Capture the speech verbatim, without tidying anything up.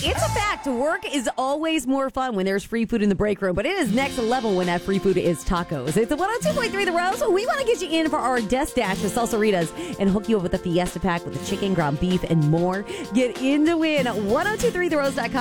It's a fact. Work is always more fun when there's free food in the break room, but it is next level when that free food is tacos. It's a one oh two point three The Rose. We want to get you in for our Death Dash with Salsaritas and hook you up with a Fiesta Pack with the chicken, ground beef, and more. Get in to win. ten twenty-three the rose dot com.